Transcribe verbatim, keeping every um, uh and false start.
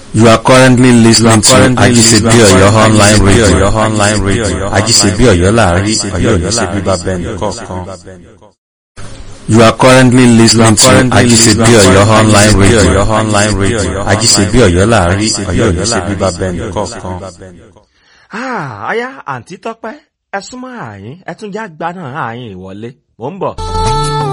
You are currently listening to Ajisebi Oyo online radio. Online radio. Ajisebi Oyo láàrin Ọ̀yọ́ Ọ̀yọ́ ṣe bíbá bẹ́ẹ̀ni kọ̀ọ̀kan. You are currently listening to Ajisebi Oyo online radio. Online radio. Ajisebi Oyo láàrin Ọ̀yọ́ Ọ̀yọ́ ṣe bíbá bẹ́ẹ̀ni kọ̀ọ̀kan. Ah, aya àǹtí Tọ́pẹ́, ẹ súnmọ́ àyín, ẹ tún já gbaná àyín ìwọlé. Mò ń bọ̀.